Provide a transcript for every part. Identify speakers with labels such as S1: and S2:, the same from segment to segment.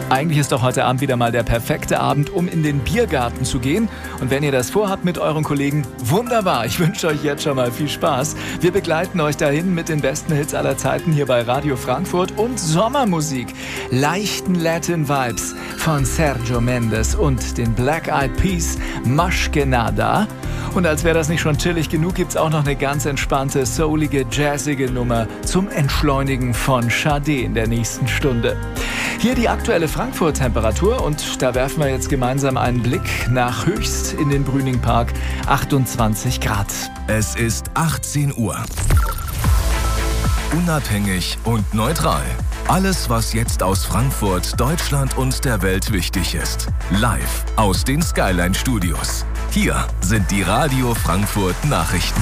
S1: Eigentlich ist doch heute Abend wieder mal der perfekte Abend, um in den Biergarten zu gehen. Und wenn ihr das vorhabt mit euren Kollegen, wunderbar. Ich wünsche euch jetzt schon mal viel Spaß. Wir begleiten euch dahin mit den besten Hits aller Zeiten hier bei Radio Frankfurt und Sommermusik. Leichten Latin Vibes von Sergio Mendes und den Black Eyed Peas, Más que Nada. Und als wäre das nicht schon chillig genug, gibt's auch noch eine ganz entspannte, soulige, jazzige Nummer zum Entschleunigen von Sade in der nächsten Stunde. Hier die aktuelle Frankfurt-Temperatur und da werfen wir jetzt gemeinsam einen Blick nach Höchst in den Brüningpark, 28 Grad.
S2: Es ist 18 Uhr. Unabhängig und neutral. Alles, was jetzt aus Frankfurt, Deutschland und der Welt wichtig ist. Live aus den Skyline-Studios. Hier sind die Radio Frankfurt Nachrichten.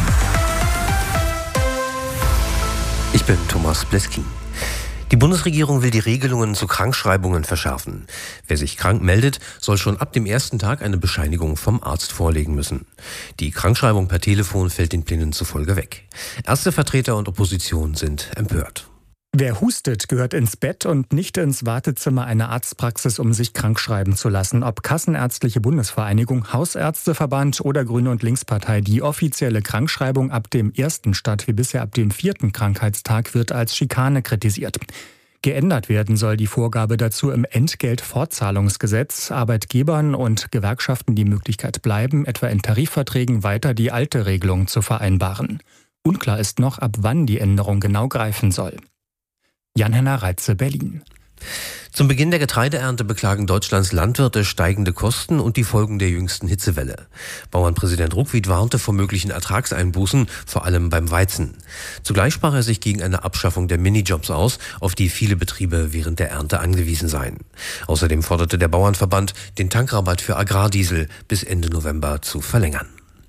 S3: Ich bin Thomas Bleskin. Die Bundesregierung will die Regelungen zu Krankschreibungen verschärfen. Wer sich krank meldet, soll schon ab dem ersten Tag eine Bescheinigung vom Arzt vorlegen müssen. Die Krankschreibung per Telefon fällt den Plänen zufolge weg. Ärztevertreter und Opposition sind empört.
S4: Wer hustet, gehört ins Bett und nicht ins Wartezimmer einer Arztpraxis, um sich krankschreiben zu lassen. Ob Kassenärztliche Bundesvereinigung, Hausärzteverband oder Grüne- und Linkspartei, die offizielle Krankschreibung ab dem ersten statt wie bisher ab dem 4. Krankheitstag wird als Schikane kritisiert. Geändert werden soll die Vorgabe dazu im Entgeltfortzahlungsgesetz. Arbeitgebern und Gewerkschaften die Möglichkeit bleiben, etwa in Tarifverträgen weiter die alte Regelung zu vereinbaren. Unklar ist noch, ab wann die Änderung genau greifen soll. Jan-Henner Reitze, Berlin.
S3: Zum Beginn der Getreideernte beklagen Deutschlands Landwirte steigende Kosten und die Folgen der jüngsten Hitzewelle. Bauernpräsident Ruckwied warnte vor möglichen Ertragseinbußen, vor allem beim Weizen. Zugleich sprach er sich gegen eine Abschaffung der Minijobs aus, auf die viele Betriebe während der Ernte angewiesen seien. Außerdem forderte der Bauernverband, den Tankrabatt für Agrardiesel bis Ende November zu verlängern.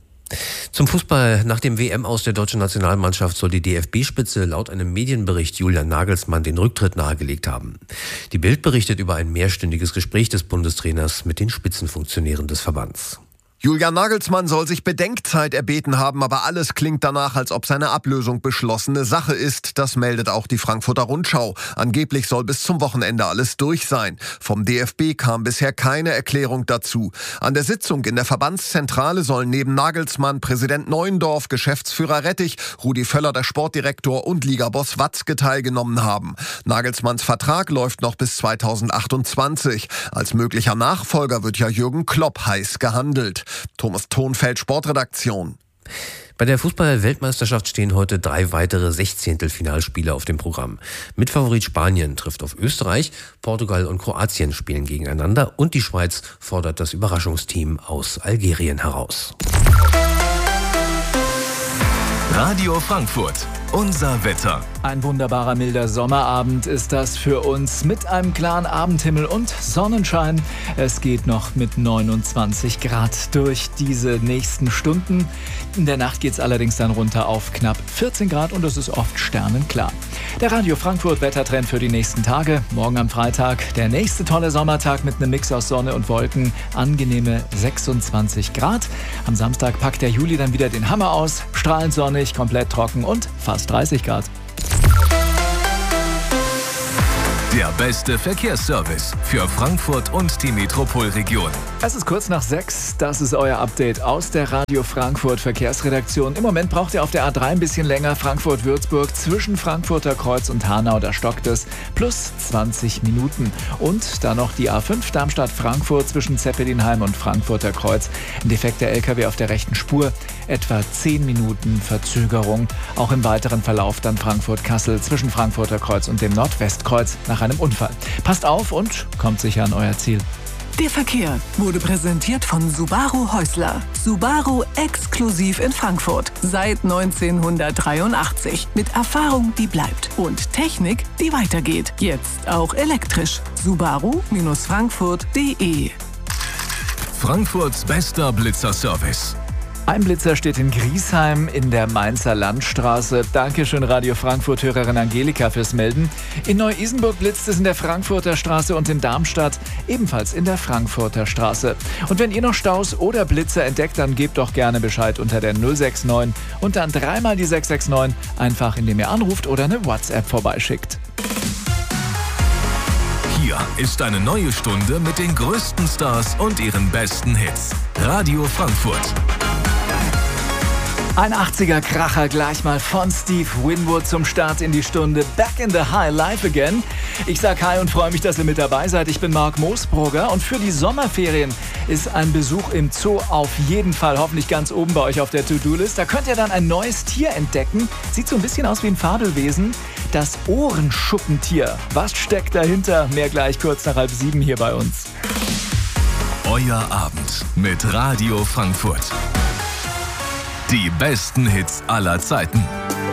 S3: Zum Fußball. Nach dem WM-Aus der deutschen Nationalmannschaft soll die DFB-Spitze laut einem Medienbericht Julian Nagelsmann den Rücktritt nahegelegt haben. Die Bild berichtet über ein mehrstündiges Gespräch des Bundestrainers mit den Spitzenfunktionären des Verbands.
S5: Julian Nagelsmann soll sich Bedenkzeit erbeten haben, aber alles klingt danach, als ob seine Ablösung beschlossene Sache ist. Das meldet auch die Frankfurter Rundschau. Angeblich soll bis zum Wochenende alles durch sein. Vom DFB kam bisher keine Erklärung dazu. An der Sitzung in der Verbandszentrale sollen neben Nagelsmann Präsident Neuendorf, Geschäftsführer Rettich, Rudi Völler, der Sportdirektor und Ligaboss Watzke teilgenommen haben. Nagelsmanns Vertrag läuft noch bis 2028. Als möglicher Nachfolger wird ja Jürgen Klopp heiß gehandelt. Thomas Thonfeld, Sportredaktion.
S3: Bei der Fußball-Weltmeisterschaft stehen heute 3 weitere Sechzehntelfinalspiele auf dem Programm. Mitfavorit Spanien trifft auf Österreich, Portugal und Kroatien spielen gegeneinander und die Schweiz fordert das Überraschungsteam aus Algerien heraus.
S2: Radio Frankfurt, unser Wetter.
S1: Ein wunderbarer milder Sommerabend ist das für uns mit einem klaren Abendhimmel und Sonnenschein. Es geht noch mit 29 Grad durch diese nächsten Stunden. In der Nacht geht es allerdings dann runter auf knapp 14 Grad und es ist oft sternenklar. Der Radio Frankfurt Wettertrend für die nächsten Tage. Morgen am Freitag der nächste tolle Sommertag mit einem Mix aus Sonne und Wolken. Angenehme 26 Grad. Am Samstag packt der Juli dann wieder den Hammer aus. Strahlend sonnig, komplett trocken und fast 30 Grad.
S2: Der beste Verkehrsservice für Frankfurt und die Metropolregion.
S1: Es ist kurz nach 6. Das ist euer Update aus der Radio Frankfurt Verkehrsredaktion. Im Moment braucht ihr auf der A3 ein bisschen länger. Frankfurt-Würzburg zwischen Frankfurter Kreuz und Hanau. Da stockt es plus 20 Minuten. Und dann noch die A5 Darmstadt-Frankfurt zwischen Zeppelinheim und Frankfurter Kreuz. Ein defekter LKW auf der rechten Spur. Etwa 10 Minuten Verzögerung. Auch im weiteren Verlauf dann Frankfurt-Kassel zwischen Frankfurter Kreuz und dem Nordwestkreuz nach einem Unfall. Passt auf und kommt sicher an euer Ziel.
S6: Der Verkehr wurde präsentiert von Subaru Häusler. Subaru exklusiv in Frankfurt. Seit 1983. Mit Erfahrung, die bleibt. Und Technik, die weitergeht. Jetzt auch elektrisch. Subaru-Frankfurt.de.
S2: Frankfurts bester Blitzerservice.
S1: Ein Blitzer steht in Griesheim in der Mainzer Landstraße. Dankeschön Radio Frankfurt-Hörerin Angelika fürs Melden. In Neu-Isenburg blitzt es in der Frankfurter Straße und in Darmstadt ebenfalls in der Frankfurter Straße. Und wenn ihr noch Staus oder Blitzer entdeckt, dann gebt doch gerne Bescheid unter der 069 und dann dreimal die 669, einfach indem ihr anruft oder eine WhatsApp vorbeischickt.
S2: Hier ist eine neue Stunde mit den größten Stars und ihren besten Hits. Radio Frankfurt.
S1: Ein 80er-Kracher gleich mal von Steve Winwood zum Start in die Stunde. Back in the High Life again. Ich sag hi und freue mich, dass ihr mit dabei seid. Ich bin Marc Moosbrugger und für die Sommerferien ist ein Besuch im Zoo auf jeden Fall hoffentlich ganz oben bei euch auf der To-Do-List. Da könnt ihr dann ein neues Tier entdecken. Sieht so ein bisschen aus wie ein Fabelwesen. Das Ohrenschuppentier. Was steckt dahinter? Mehr gleich kurz nach 6:30 hier bei uns.
S2: Euer Abend mit Radio Frankfurt. Die besten Hits aller Zeiten.